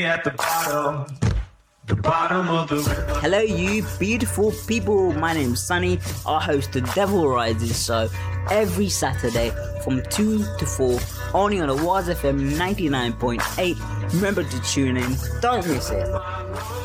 at the bottom of the river. Hello, you beautiful people. My name's Sunny. I host the Devil Rises show every Saturday from 2 to 4, only on the Waz FM 99.8. Remember to tune in. Don't miss it.